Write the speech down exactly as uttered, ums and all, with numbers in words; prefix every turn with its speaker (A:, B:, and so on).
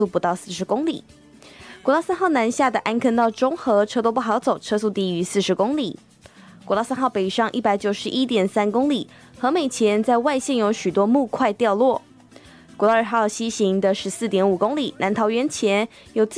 A: 速不到四十公里。国道三号南下的安坑到中和车都不好走，车速低于四十公里。国道三号北上一百九十一点三公里，和美前在外线有许多木块掉落。国道二号西行的十四点五公里，南桃园前有自